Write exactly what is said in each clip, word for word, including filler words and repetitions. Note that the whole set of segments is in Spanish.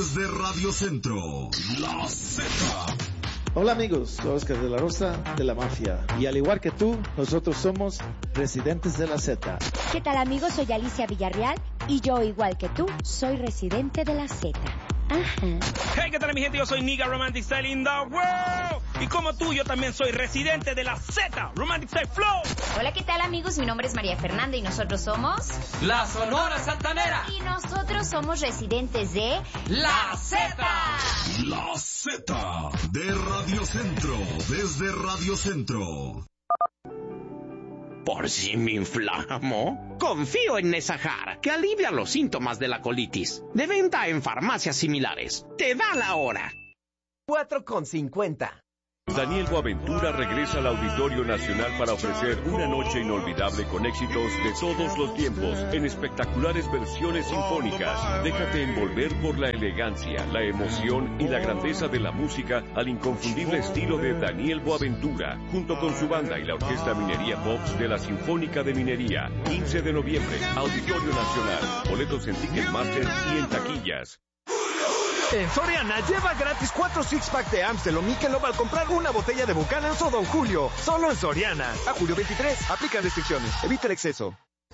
desde Radio Centro, La Z. Hola amigos, soy Oscar de la Rosa de la Mafia y al igual que tú, nosotros somos residentes de la Z. ¿Qué tal amigos? Soy Alicia Villarreal y yo igual que tú soy residente de la Z. Ajá. Hey, ¿qué tal mi gente? Yo soy Niga Romantic Style in the world. Y como tú, yo también soy residente de la Z, Romantic Style Flow. Hola, ¿qué tal amigos? Mi nombre es María Fernanda y nosotros somos... La Sonora Santanera. Y nosotros somos residentes de... La Z. La Z de Radio Centro, desde Radio Centro. ¿Por si me inflamo? Confío en Nesajar, que alivia los síntomas de la colitis. De venta en farmacias similares. Te da la hora. cuatro con cincuenta. Daniel Boaventura regresa al Auditorio Nacional para ofrecer una noche inolvidable con éxitos de todos los tiempos en espectaculares versiones sinfónicas. Déjate envolver por la elegancia, la emoción y la grandeza de la música al inconfundible estilo de Daniel Boaventura, junto con su banda y la Orquesta Minería Pops de la Sinfónica de Minería. quince de noviembre, Auditorio Nacional. Boletos en Ticketmaster y en taquillas. En Soriana, lleva gratis cuatro six-pack de Amstel o Michelob al comprar una botella de Buchanan's o Don Julio. Solo en Soriana. A julio veintitrés. Aplican restricciones. Evita el exceso.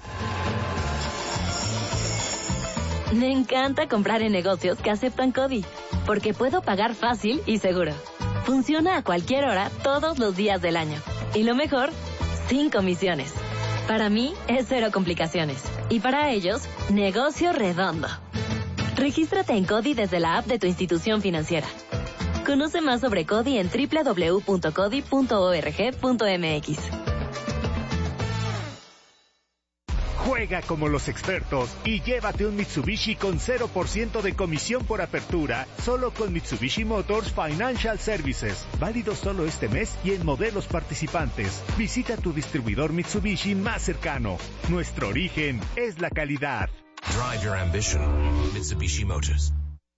Me encanta comprar en negocios que aceptan CODI, porque puedo pagar fácil y seguro. Funciona a cualquier hora, todos los días del año. Y lo mejor, sin comisiones. Para mí, es cero complicaciones. Y para ellos, negocio redondo. Regístrate en CODI desde la app de tu institución financiera. Conoce más sobre CODI en doble u doble u doble u punto codi punto org punto m x. Juega como los expertos y llévate un Mitsubishi con cero por ciento de comisión por apertura, solo con Mitsubishi Motors Financial Services. Válido solo este mes y en modelos participantes. Visita tu distribuidor Mitsubishi más cercano. Nuestro origen es la calidad. Drive your ambition. Mitsubishi Motors.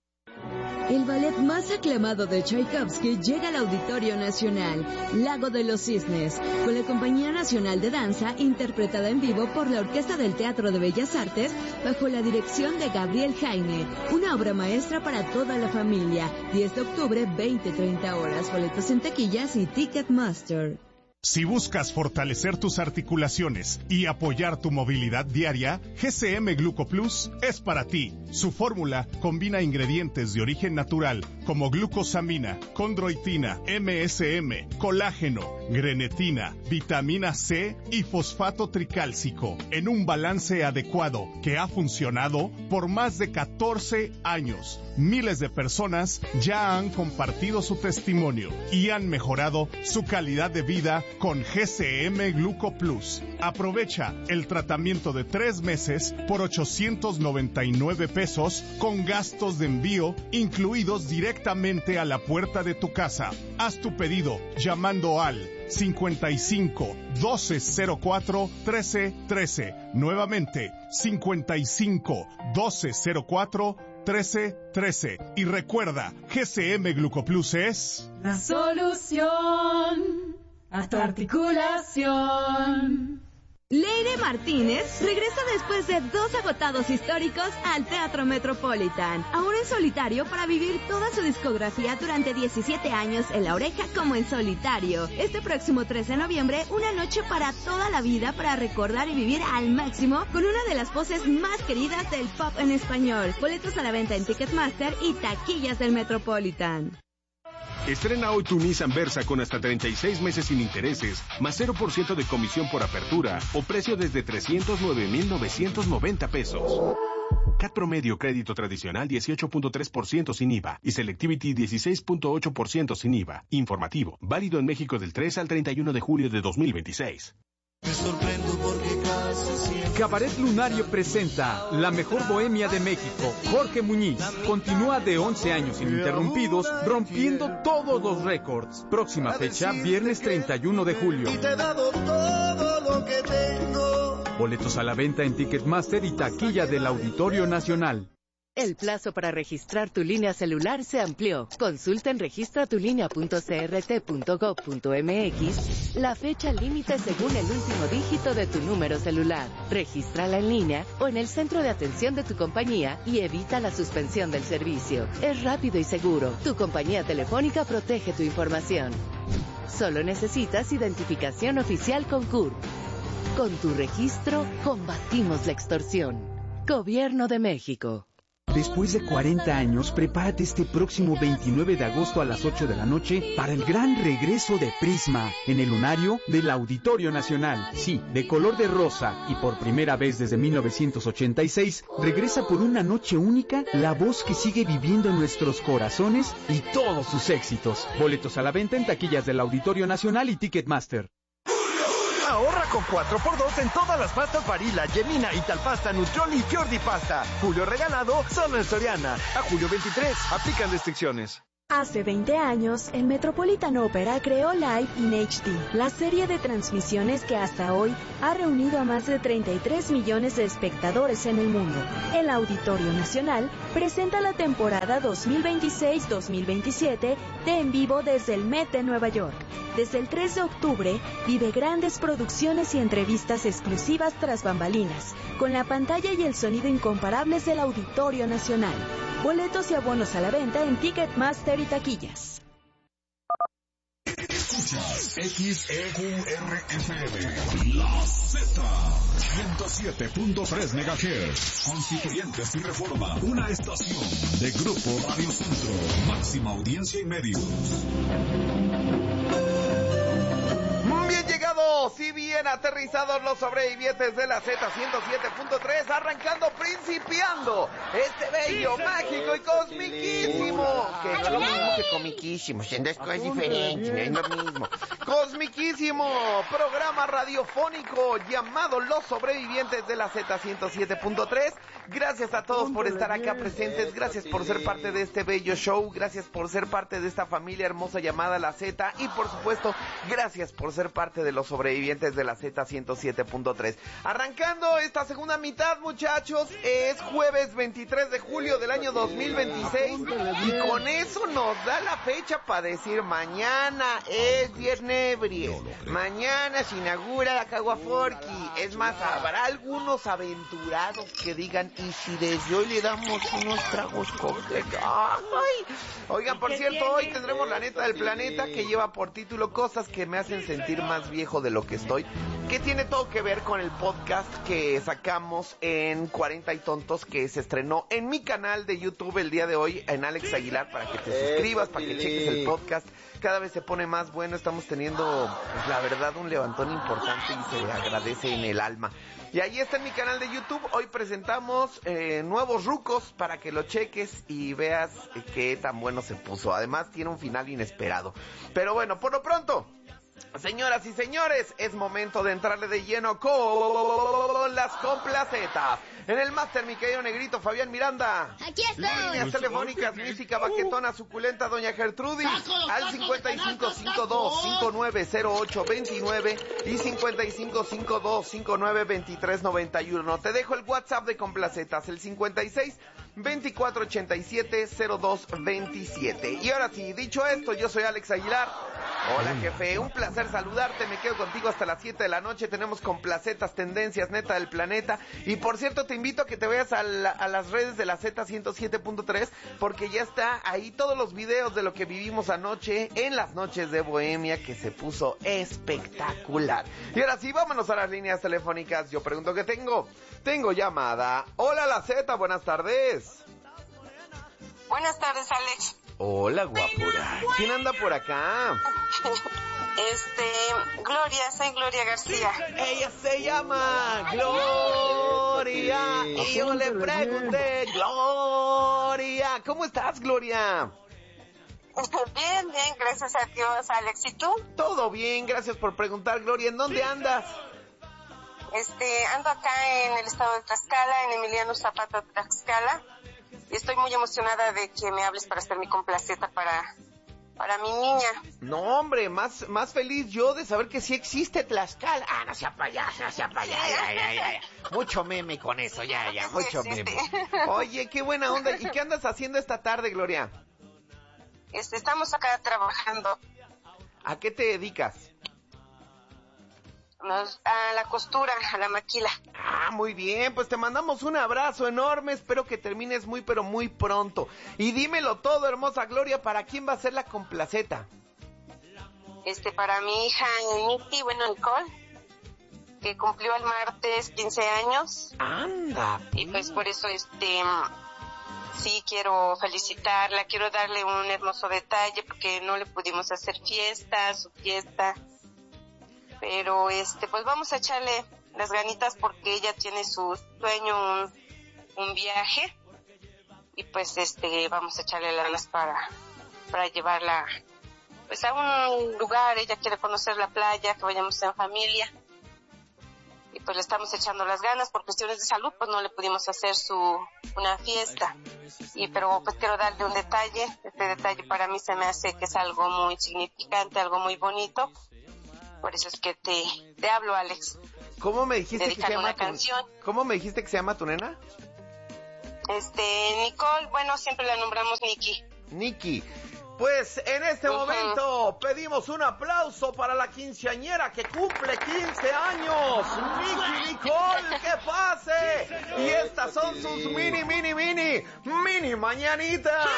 El ballet más aclamado de Tchaikovsky llega al Auditorio Nacional, Lago de los Cisnes, con la Compañía Nacional de Danza, interpretada en vivo por la Orquesta del Teatro de Bellas Artes, bajo la dirección de Gabriel Jaime. Una obra maestra para toda la familia. diez de octubre, veinte treinta horas. Boletos en taquillas y Ticketmaster. Si buscas fortalecer tus articulaciones y apoyar tu movilidad diaria, G C M Gluco Plus es para ti. Su fórmula combina ingredientes de origen natural como glucosamina, condroitina, M S M, colágeno, grenetina, vitamina C y fosfato tricálcico en un balance adecuado que ha funcionado por más de catorce años. Miles de personas ya han compartido su testimonio y han mejorado su calidad de vida con G C M Gluco Plus. Aprovecha el tratamiento de tres meses por ochocientos noventa y nueve pesos con gastos de envío incluidos directamente a la puerta de tu casa. Haz tu pedido llamando al cincuenta y cinco, doce cero cuatro, trece trece. Nuevamente, cincuenta y cinco, doce cero cuatro, trece trece. Y recuerda, G C M Gluco Plus es la solución a tu articulación. Leire Martínez regresa después de dos agotados históricos al Teatro Metropolitan, ahora en solitario para vivir toda su discografía durante diecisiete años en La Oreja como en solitario. Este próximo trece de noviembre, una noche para toda la vida para recordar y vivir al máximo con una de las voces más queridas del pop en español. Boletos a la venta en Ticketmaster y taquillas del Metropolitan. Estrena hoy tu Nissan Versa con hasta treinta y seis meses sin intereses, más cero por ciento de comisión por apertura o precio desde trescientos nueve mil novecientos noventa pesos. C A T promedio crédito tradicional dieciocho punto tres por ciento sin I V A y Selectivity dieciséis punto ocho por ciento sin I V A. Informativo, válido en México del tres al treinta y uno de julio de dos mil veintiséis. Me sorprendo porque casi siempre... Cabaret Lunario presenta La Mejor Bohemia de México. Jorge Muñiz continúa de once años ininterrumpidos, rompiendo todos los récords. Próxima fecha, viernes treinta y uno de julio. Y te he dado todo lo que tengo. Boletos a la venta en Ticketmaster y taquilla del Auditorio Nacional. El plazo para registrar tu línea celular se amplió. Consulta en registra tu línea punto c r t punto gov punto m x la fecha límite según el último dígito de tu número celular. Regístrala en línea o en el centro de atención de tu compañía y evita la suspensión del servicio. Es rápido y seguro. Tu compañía telefónica protege tu información. Solo necesitas identificación oficial con C U R. Con tu registro, combatimos la extorsión. Gobierno de México. Después de cuarenta años, prepárate este próximo veintinueve de agosto a las ocho de la noche para el gran regreso de Prisma en el lunario del Auditorio Nacional. Sí, de color de rosa y por primera vez desde mil novecientos ochenta y seis, regresa por una noche única la voz que sigue viviendo en nuestros corazones y todos sus éxitos. Boletos a la venta en taquillas del Auditorio Nacional y Ticketmaster. Ahorra con cuatro por dos en todas las pastas Barilla, Gemina, Italpasta, Nutrioli y Fiordi Pasta. Julio regalado solo en Soriana. A julio veintitrés, aplican restricciones. Hace veinte años, el Metropolitan Opera creó Live in H D, la serie de transmisiones que hasta hoy ha reunido a más de treinta y tres millones de espectadores en el mundo. El Auditorio Nacional presenta la temporada dos mil veintiséis dos mil veintisiete de En Vivo desde el Met de Nueva York. Desde el tres de octubre, vive grandes producciones y entrevistas exclusivas tras bambalinas, con la pantalla y el sonido incomparables del Auditorio Nacional. Boletos y abonos a la venta en Ticketmaster y taquillas. Escuchas X E U R F M, La Z, ciento siete punto tres megahertz, Constituyentes y Reforma, una estación de Grupo Radio Centro, máxima audiencia y medios. Bien llegados y bien aterrizados los sobrevivientes de la Z ciento siete punto tres, arrancando, principiando este bello, mágico y cosmiquísimo, que no es lo mismo que comiquísimo, siendo es cosas diferentes, no es lo mismo, cosmiquísimo programa radiofónico llamado Los Sobrevivientes de la Z ciento siete punto tres. Gracias a todos por estar acá presentes, gracias por ser parte de este bello show, gracias por ser parte de esta familia hermosa llamada La Z y por supuesto, gracias por ser parte de los sobrevivientes de la Z ciento siete punto tres. Arrancando esta segunda mitad, muchachos, es jueves veintitrés de julio del año dos mil veintiséis y con eso nos da la fecha para decir mañana es viernes, mañana se inaugura la Caguaforqui. Es más, habrá algunos aventurados que digan, ¿y si desde hoy le damos unos tragos con qué? ¡Ay! Oigan, por cierto, hoy tendremos la neta del planeta que lleva por título Cosas que me hacen sentir más viejo de lo que estoy, que tiene todo que ver con el podcast que sacamos en cuarenta y Tontos, que se estrenó en mi canal de YouTube el día de hoy, en Alex Aguilar, para que te suscribas, para que cheques el podcast. Cada vez se pone más bueno, estamos teniendo, pues, la verdad, un levantón importante y se agradece en el alma. Y ahí está en mi canal de YouTube. Hoy presentamos eh, nuevos rucos para que lo cheques y veas eh, qué tan bueno se puso. Además tiene un final inesperado. Pero bueno, por lo pronto, señoras y señores, es momento de entrarle de lleno con las complacetas. En el máster, mi querido negrito Fabián Miranda. Aquí estoy. Líneas telefónicas, música baquetona, suculenta, doña Gertrudis. Al cincuenta y cinco cincuenta y dos cincuenta y nueve cero ocho veintinueve y cincuenta y cinco cincuenta y dos cincuenta y nueve veintitrés noventa y uno. Te dejo el WhatsApp de complacetas, el cincuenta y seis veinticuatro ochenta y siete cero dos veintisiete. Y ahora sí, dicho esto, yo soy Alex Aguilar. Hola, jefe, un placer saludarte, me quedo contigo hasta las siete de la noche, tenemos complacetas, tendencias, neta del planeta, y por cierto te invito a que te veas a, la, a las redes de la Z ciento siete punto tres, porque ya está ahí todos los videos de lo que vivimos anoche en las noches de Bohemia, que se puso espectacular. Y ahora sí, vámonos a las líneas telefónicas. Yo pregunto qué tengo, tengo llamada. Hola, la Z, buenas tardes. Buenas tardes, Alex. Hola, guapura. ¿Quién anda por acá? Este, Gloria, soy Gloria García. Ella se llama Gloria y yo le pregunté, Gloria, ¿cómo estás, Gloria? Bien, bien, gracias a Dios, Alex. ¿Y tú? Todo bien, gracias por preguntar, Gloria. ¿En dónde andas? Este, ando acá en el estado de Tlaxcala, en Emiliano Zapata, Tlaxcala. Y estoy muy emocionada de que me hables para hacer mi complaceta para para mi niña. No, hombre, más, más feliz yo de saber que sí existe Tlaxcala. Ah, no sea payaso, no sea payaso, ya, ya, ya, ya. Mucho meme con eso, ya, ya, mucho meme. Oye, qué buena onda. ¿Y qué andas haciendo esta tarde, Gloria? Este, estamos acá trabajando. ¿A qué te dedicas? Nos, a la costura, a la maquila. Ah, muy bien, pues te mandamos un abrazo enorme, espero que termines muy pero muy pronto. Y dímelo todo, hermosa Gloria, ¿para quién va a ser la complaceta? Este, para mi hija Nikki, bueno, Nicole, que cumplió el martes quince años. Anda. Y pues por eso, este, sí quiero felicitarla, quiero darle un hermoso detalle, porque no le pudimos hacer fiesta, su fiesta. Pero este, pues vamos a echarle las ganitas porque ella tiene su sueño, un, un viaje, y pues este, vamos a echarle las ganas para, para llevarla pues a un lugar. Ella quiere conocer la playa, que vayamos en familia, y pues le estamos echando las ganas. Por cuestiones de salud pues no le pudimos hacer su, una fiesta, y pero pues quiero darle un detalle. Este detalle para mí se me hace que es algo muy significante, algo muy bonito. Por eso es que te, te hablo, Alex. ¿Cómo me dijiste que se llama una tu, canción. ¿Cómo me dijiste que se llama tu nena? Este, Nicole, bueno, siempre la nombramos Nikki. Nikki. Pues en este uh-huh. momento pedimos un aplauso para la quinceañera que cumple quince años. Nikki Nicole, que pase. Sí, y estas son sí. sus mini, mini, mini, mini mañanitas.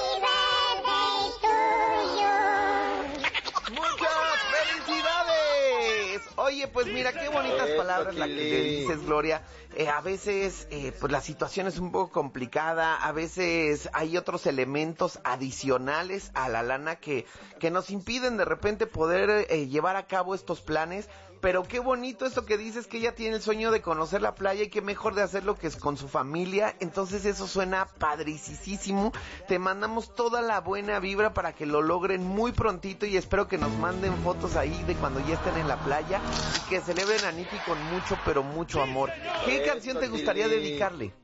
¡Muchas felicidades! Oye, pues mira, qué bonitas palabras las que le dices, Gloria. Eh, a veces, eh, pues la situación es un poco complicada. A veces hay otros elementos adicionales a la lana que, que nos impiden de repente poder eh, llevar a cabo estos planes. Pero qué bonito esto que dices, que ella tiene el sueño de conocer la playa y qué mejor de hacerlo que es con su familia. Entonces eso suena padricísimo. Te mandamos toda la buena vibra para que lo logren muy prontito y espero que nos manden fotos ahí de cuando ya estén en la playa y que celebren a Nikki con mucho, pero mucho amor. ¿Qué canción te gustaría dedicarle?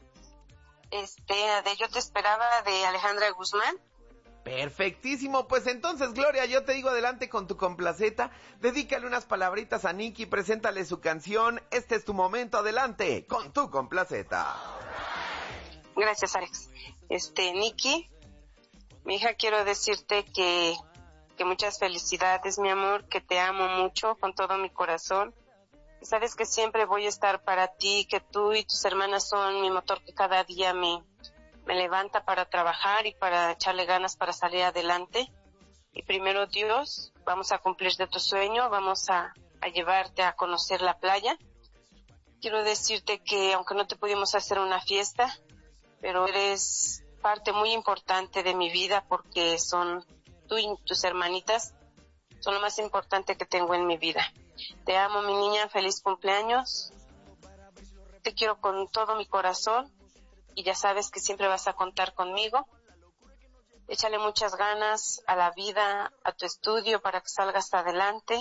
Este, de Yo Te Esperaba, de Alejandra Guzmán. Perfectísimo, pues entonces, Gloria, yo te digo adelante con tu complaceta, dedícale unas palabritas a Nikki, preséntale su canción, este es tu momento, adelante con tu complaceta. Gracias, Alex. Este, Nikki, mi hija, quiero decirte que, que muchas felicidades, mi amor, que te amo mucho con todo mi corazón. Y sabes que siempre voy a estar para ti, que tú y tus hermanas son mi motor que cada día me... me levanta para trabajar y para echarle ganas para salir adelante. Y primero Dios, vamos a cumplirte tu sueño, vamos a, a llevarte a conocer la playa. Quiero decirte que aunque no te pudimos hacer una fiesta, pero eres parte muy importante de mi vida porque son tú y tus hermanitas, son lo más importante que tengo en mi vida. Te amo, mi niña, feliz cumpleaños. Te quiero con todo mi corazón. Y ya sabes que siempre vas a contar conmigo. Échale muchas ganas a la vida, a tu estudio para que salgas adelante.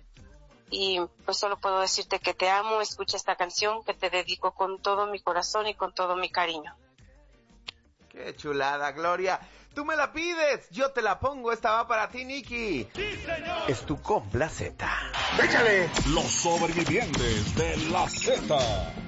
Y pues solo puedo decirte que te amo. Escucha esta canción que te dedico con todo mi corazón y con todo mi cariño. Qué chulada, Gloria. Tú me la pides, yo te la pongo. Esta va para ti, Nikki. Sí, señor. Es tu complaceta. ¡Échale! Los sobrevivientes de la Z.